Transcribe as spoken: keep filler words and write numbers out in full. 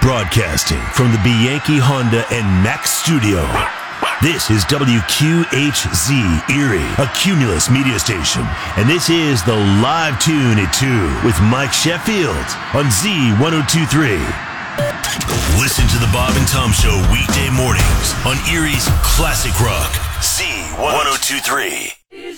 Broadcasting from the Bianchi Honda and Mack studio. This is W Q H Z Erie, a Cumulus media station. And this is the Live Tune at two with Mike Sheffield on Z ten twenty-three. Listen to the Bob and Tom Show weekday mornings on Erie's Classic Rock, Z ten twenty-three.